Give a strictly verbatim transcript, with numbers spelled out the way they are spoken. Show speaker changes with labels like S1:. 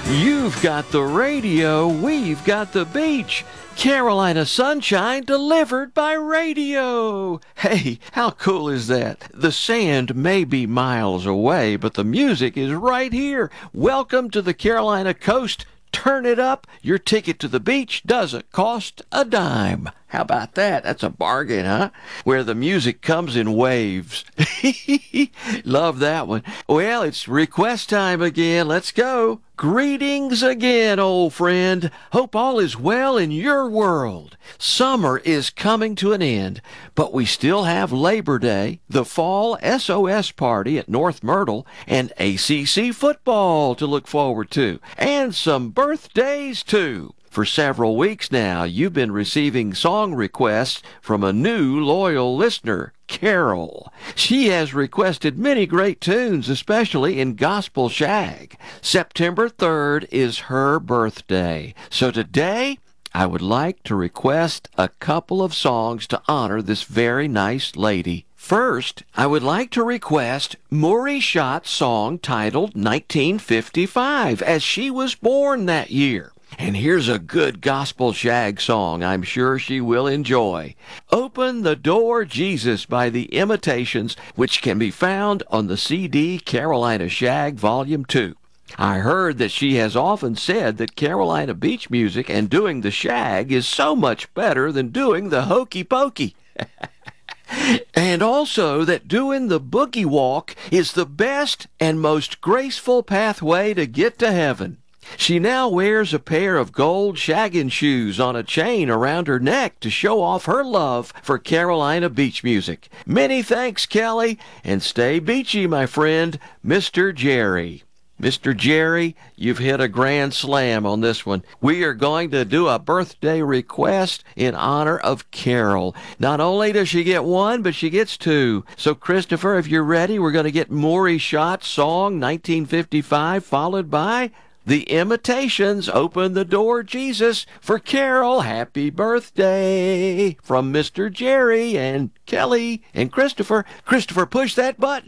S1: You've got the radio, we've got the beach. Carolina sunshine delivered by radio. Hey, how cool is that? The sand may be miles away, but the music is right here. Welcome to the Carolina coast. Turn it up. Your ticket to the beach doesn't cost a dime. How about that? That's a bargain, huh? Where the music comes in waves. Love that one. Well, it's request time again. Let's go. Greetings again, old friend. Hope all is well in your world. Summer is coming to an end, but we still have Labor Day, the fall S O S party at North Myrtle, and A C C football to look forward to, and some birthdays too. For several weeks now, you've been receiving song requests from a new loyal listener, Carol. She has requested many great tunes, especially in Gospel Shag. September third is her birthday. So today, I would like to request a couple of songs to honor this very nice lady. First, I would like to request Maury Schott's song titled nineteen fifty-five, as she was born that year. And here's a good Gospel Shag song I'm sure she will enjoy. Open the Door, Jesus by The Imitations, which can be found on the C D Carolina Shag Volume two. I heard that she has often said that Carolina beach music and doing the shag is so much better than doing the hokey pokey. And also that doing the boogie walk is the best and most graceful pathway to get to heaven. She now wears a pair of gold shaggin' shoes on a chain around her neck to show off her love for Carolina beach music. Many thanks, Kelly, and stay beachy, my friend, Mister Jerry. Mister Jerry, you've hit a grand slam on this one. We are going to do a birthday request in honor of Carol. Not only does she get one, but she gets two. So, Christopher, if you're ready, we're going to get Maury Schott's song, nineteen fifty-five, followed by The Imitations, Open the Door, Jesus, for Carol. Happy birthday from Mister Jerry and Kelly and Christopher. Christopher, push that button.